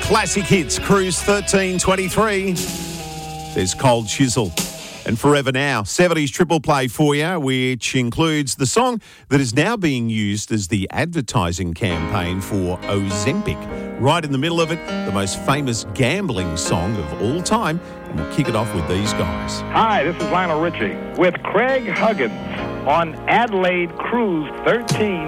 Classic hits, Cruise 1323. There's Cold Chisel. And Forever Now, 70s triple play for you, which includes the song that is now being used as the advertising campaign for Ozempic. Right in the middle of it, the most famous gambling song of all time. And we'll kick it off with these guys. Hi, this is Lionel Richie with Craig Huggins on Adelaide Cruise 13.